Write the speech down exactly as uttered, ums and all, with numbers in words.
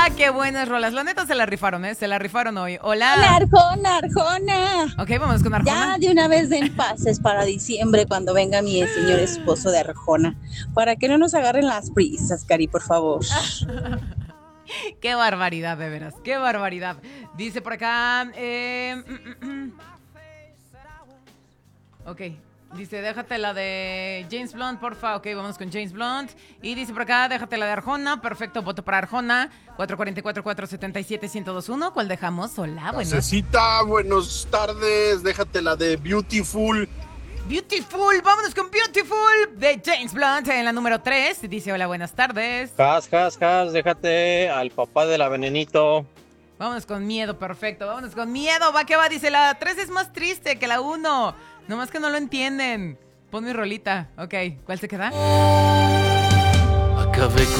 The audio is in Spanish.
qué buenas rolas. La neta se la rifaron, ¿eh? Se la rifaron hoy. Hola. Hola, Arjona, Arjona. Ok, vamos con Arjona. Ya de una vez den pases para diciembre cuando venga mi señor esposo de Arjona. Para que no nos agarren las prisas, Cari, por favor. Qué barbaridad, de veras. Qué barbaridad. Dice por acá. Eh, mm, mm, mm. Ok. Dice, déjate la de James Blunt, porfa. Ok, vamos con James Blunt. Y dice por acá, déjate la de Arjona. Perfecto, voto para Arjona. cuatro cuatro cuatro, cuatro siete siete, uno cero dos uno. ¿Cuál dejamos? Hola, bueno. Cecita, buenas tardes. Déjate la de Beautiful. Beautiful, vámonos con Beautiful de James Blunt en la número tres. Dice, hola, buenas tardes. Cas, cas, cas, déjate al papá de la Venenito. Vámonos con Miedo, perfecto. Vámonos con Miedo, va que va. Dice, la tres es más triste que la uno. Nomás que no lo entienden. Pon mi rolita. Ok, ¿cuál se queda? Acabé con